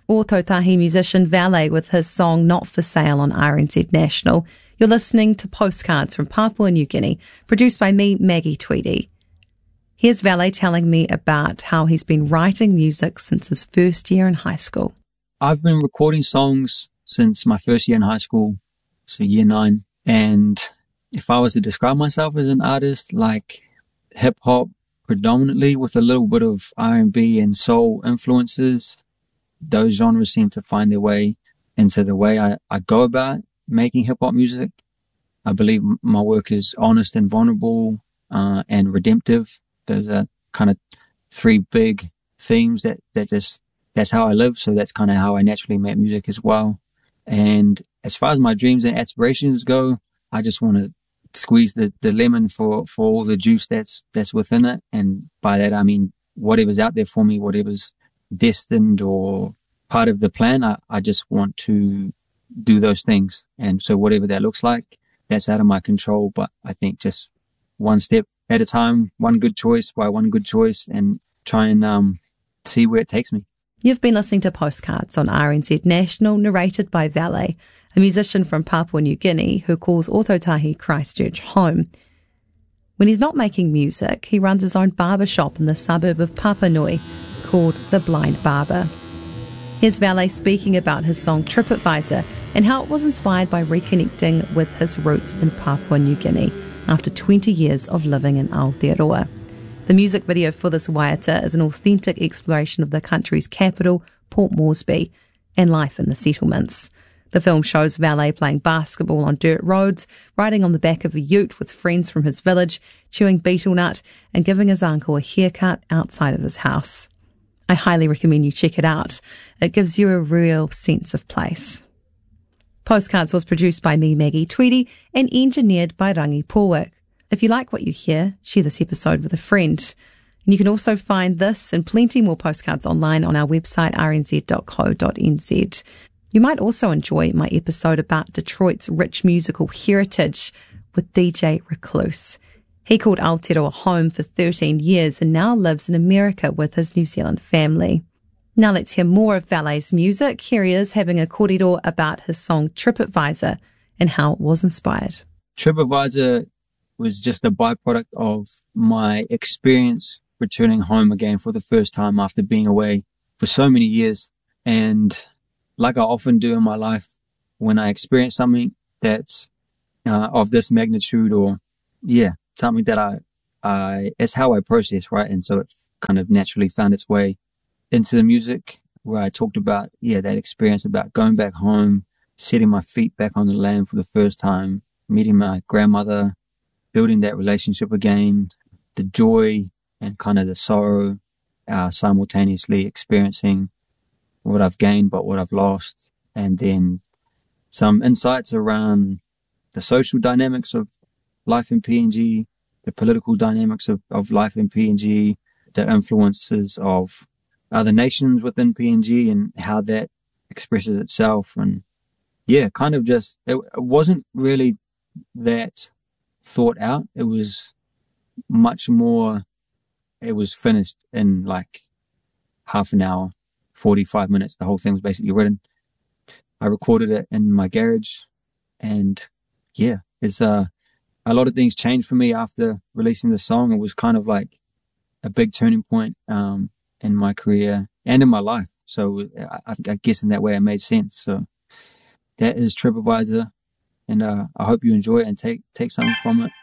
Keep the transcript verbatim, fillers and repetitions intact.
Ōtautahi musician Valet with his song Not For Sale on R N Z National. You're listening to Postcards from Papua New Guinea, produced by me, Maggie Tweedy. Here's Valet telling me about how he's been writing music since his first year in high school. I've been recording songs since my first year in high school, so year nine. And if I was to describe myself as an artist, like hip-hop predominantly with a little bit of R and B and soul influences, those genres seem to find their way into the way I, I go about making hip-hop music. I believe my work is honest and vulnerable uh, and redemptive. Those are kind of three big themes that, that just, that's how I live. So that's kind of how I naturally make music as well. And as far as my dreams and aspirations go, I just want to squeeze the, the lemon for, for all the juice that's, that's within it. And by that, I mean, whatever's out there for me, whatever's destined or part of the plan, I, I just want to do those things. And so whatever that looks like, that's out of my control. But I think just one step at a time, one good choice by one good choice, and try and um, see where it takes me. You've been listening to Postcards on R N Z National, narrated by Valet, a musician from Papua New Guinea who calls Ōtautahi Christchurch home. When he's not making music, he runs his own barber shop in the suburb of Papanui called The Blind Barber. Here's Valet speaking about his song TripAdvisor and how it was inspired by reconnecting with his roots in Papua New Guinea after twenty years of living in Aotearoa. The music video for this waiata is an authentic exploration of the country's capital, Port Moresby, and life in the settlements. The film shows Valet playing basketball on dirt roads, riding on the back of a ute with friends from his village, chewing betel nut, and giving his uncle a haircut outside of his house. I highly recommend you check it out. It gives you a real sense of place. Postcards was produced by me, Maggie Tweedy, and engineered by Rangi Porwick. If you like what you hear, share this episode with a friend. And you can also find this and plenty more postcards online on our website, r n z dot co dot n z. You might also enjoy my episode about Detroit's rich musical heritage with D J Recluse. He called Aotearoa home for thirteen years and now lives in America with his New Zealand family. Now let's hear more of Valet's music. Here he is having a kōrero about his song TripAdvisor and how it was inspired. TripAdvisor was just a byproduct of my experience returning home again for the first time after being away for so many years. And like I often do in my life, when I experience something that's uh, of this magnitude, or yeah, something that I, I, it's how I process, right? And so it kind of naturally found its way into the music, where I talked about, yeah, that experience about going back home, setting my feet back on the land for the first time, meeting my grandmother, building that relationship again, the joy and kind of the sorrow, uh, simultaneously experiencing what I've gained, but what I've lost. And then some insights around the social dynamics of life in P N G, the political dynamics of, of life in P N G, the influences of other nations within P N G and how that expresses itself. And yeah, kind of just, it, it wasn't really that thought out. It was much more, it was finished in like half an hour, forty-five minutes. The whole thing was basically written. I recorded it in my garage, and yeah, it's uh, a lot of things changed for me after releasing the song. It was kind of like a big turning point um, in my career and in my life. So I, I guess in that way it made sense. So that is TripAdvisor, and uh, I hope you enjoy it and take take something from it.